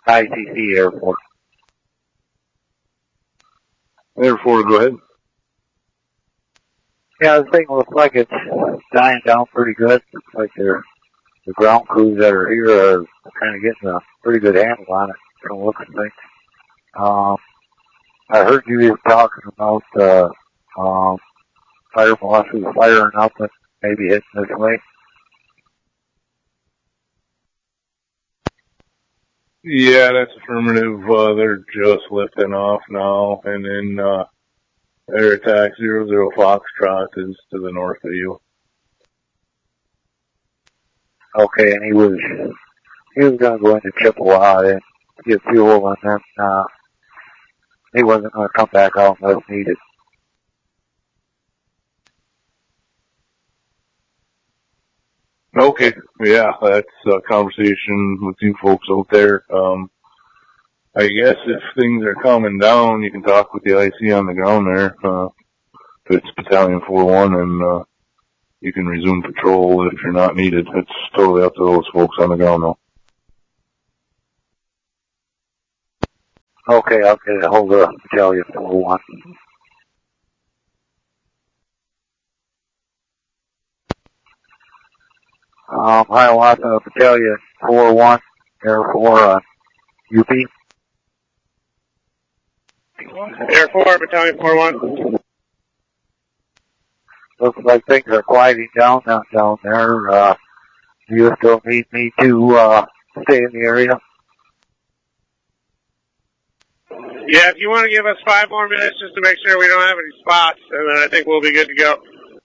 ICC Airport. Air 4, go ahead. Yeah, the thing looks like it's dying down pretty good. Looks like the ground crews that are here are kind of getting a pretty good handle on it from the looks of things. I heard you were talking about fire bosses firing up and maybe hitting this way. Yeah, that's affirmative. They're just lifting off now, and then air attack 00 Foxtrot is to the north of you. Okay, and he was going to go into Chippewa and get fuel, and then he wasn't going to come back out unless needed. Okay, yeah, that's a conversation with you folks out there. I guess if things are calming down, you can talk with the IC on the ground there. If it's Battalion 4-1, and you can resume patrol if you're not needed. It's totally up to those folks on the ground, though. Okay, I'll get a hold of Battalion 4-1. Hiawatha Battalion 4-1, Air 4 on UP. Air 4, Battalion 4-1. Looks like things are quieting down there. Do you still need me to stay in the area? Yeah, if you want to give us 5 more minutes just to make sure we don't have any spots, and then I think we'll be good to go.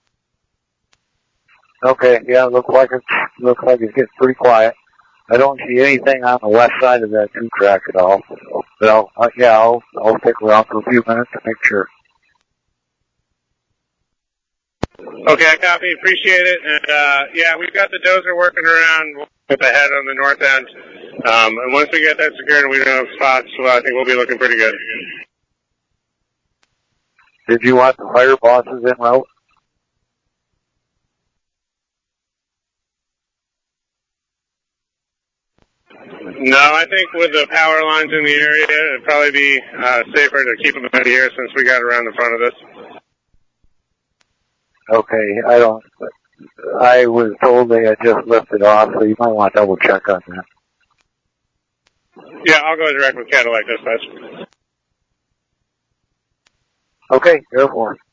Okay, yeah, looks like it's getting pretty quiet. I don't see anything on the west side of that 2 track at all. But I'll stick around for a few minutes to make sure. Okay, I copy. Appreciate it. And yeah, we've got the dozer working around with the head on the north end. And once we get that secured and we don't have spots, well, I think we'll be looking pretty good. Did you want the fire bosses en route? No, I think with the power lines in the area, it'd probably be safer to keep them out of here since we got around the front of this. Okay, I was told they had just lifted off, so you might want to double check on that. Yeah, I'll go direct with Cadillac Dispatch. Okay, Air 4.